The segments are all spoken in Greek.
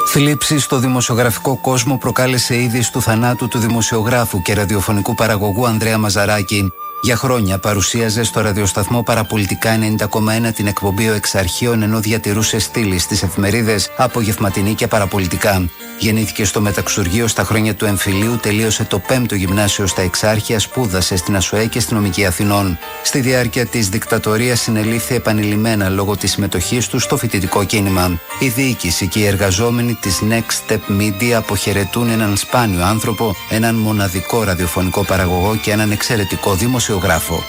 Θλίψη στο δημοσιογραφικό κόσμο προκάλεσε η είδηση του θανάτου του δημοσιογράφου και ραδιοφωνικού παραγωγού Ανδρέα Μαζαράκη. Για χρόνια παρουσίαζε στο ραδιοσταθμό Παραπολιτικά 90,1 την εκπομπή «Ο Εξαρχείων», ενώ διατηρούσε στήλη στις εφημερίδες Απογευματινή και Παραπολιτικά. Γεννήθηκε στο Μεταξουργείο στα χρόνια του εμφυλίου, τελείωσε το 5ο γυμνάσιο στα Εξάρχεια, σπούδασε στην ΑΣΟΕ και στην Νομική Αθηνών. Στη διάρκεια της δικτατορίας συνελήφθη επανειλημμένα λόγω της συμμετοχής του στο φοιτητικό κίνημα. Η διοίκηση και οι εργαζόμενοι της Next Step Media αποχαιρετούν έναν σπάνιο άνθρωπο, έναν μοναδικό ραδιοφωνικό παραγωγό και έναν εξαιρετικό δημοσιογράφο.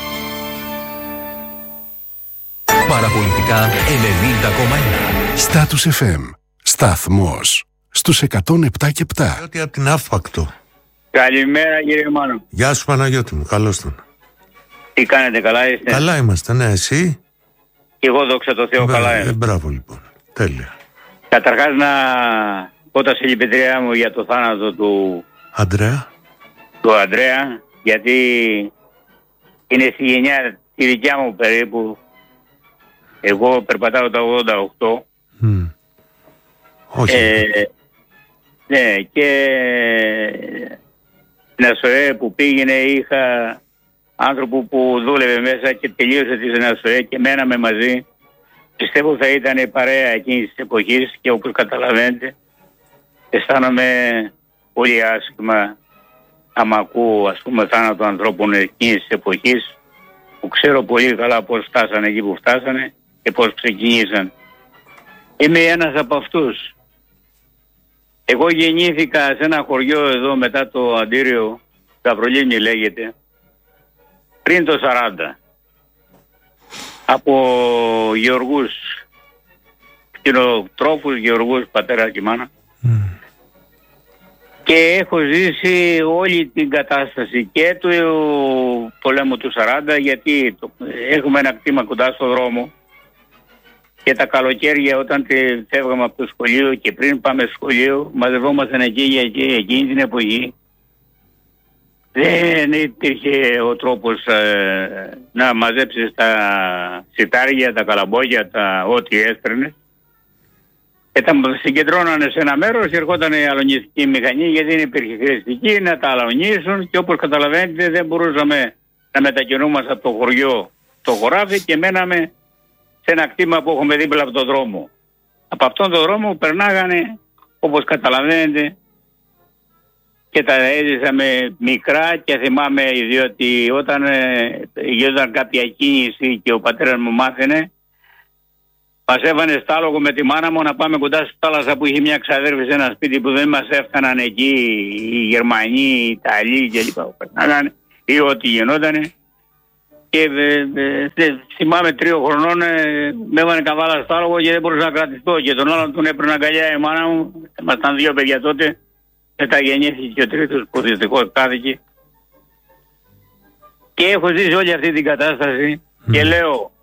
Παραπολιτικά 90,1. Στάτους FM. Σταθμός στους 107 και 7. Ότι από την Άφακτο. Καλημέρα κύριε Μάνο. Γεια σου Παναγιώτη μου, καλώς τον. Τι κάνετε, καλά είστε? Καλά είμαστε, ναι, εσύ? Και εγώ δόξα τω Θεώ καλά είμαι. Μπράβο λοιπόν, τέλεια. Καταρχάς να πω τα συλληπιτήριά μου για το θάνατο του Ανδρέα, γιατί είναι στη γενιά τη δικιά μου περίπου. Εγώ περπατάω τα 88. Όχι. Ναι, και στην ΑΣΟΕ που πήγαινε είχα άνθρωπο που δούλευε μέσα και τελείωσε τη ΑΣΟΕ και μέναμε μαζί. Πιστεύω θα ήταν παρέα εκείνης της εποχής και όπως καταλαβαίνετε αισθάνομαι πολύ άσχημα άμα ακούω ας πούμε θάνατο ανθρώπων εκείνης της εποχής που ξέρω πολύ καλά πώς φτάσανε εκεί που φτάσανε και πώς ξεκινήσαν. Είμαι ένας από αυτούς. Εγώ γεννήθηκα σε ένα χωριό εδώ μετά το Αντίριο, Σταυρολίμνη λέγεται, πριν το 40. Από γεωργούς, κτηνοτρόφους γεωργούς, πατέρα και μάνα. Και έχω ζήσει όλη την κατάσταση και του πολέμου του 40, γιατί έχουμε ένα κτήμα κοντά στο δρόμο και τα καλοκαίρια όταν φεύγαμε από το σχολείο και πριν πάμε στο σχολείο μαζευόμασταν εκεί για εκείνη την εποχή. Δεν υπήρχε ο τρόπος να μαζέψεις τα σιτάρια, τα καλαμπόκια, ό,τι έστρενες. Και τα συγκεντρώνανε σε ένα μέρος και ερχόταν η αλωνιστική μηχανή, γιατί δεν υπήρχε χρηστική, να τα αλωνίσουν και όπως καταλαβαίνετε δεν μπορούσαμε να μετακινούμαστε από το χωριό στο χωράφι και μέναμε σε ένα κτήμα που έχουμε δίπλα από τον δρόμο. Από αυτόν τον δρόμο περνάγανε, όπως καταλαβαίνετε, και τα έζησαμε μικρά και θυμάμαι διότι όταν γινόταν κάποια κίνηση και ο πατέρας μου μάθαινε, μας έβανε στάλογο με τη μάνα μου να πάμε κοντά στη θάλασσα που είχε μια ξαδέρφη σε ένα σπίτι που δεν μας έφταναν εκεί οι Γερμανοί, οι Ιταλοί κλπ. Ή ό,τι γινότανε. Και θυμάμαι 3 χρονών με έβανε καβάλα στάλογο και δεν μπορούσα να κρατηθώ και τον άλλον τον έπαιρνα αγκαλιά η μάνα μου. Ήμασταν 2 παιδιά τότε. Μετά γεννήθηκε ο τρίτος που δυστυχώς κάθηκε. Και έχω ζήσει όλη αυτή την κατάσταση και λέω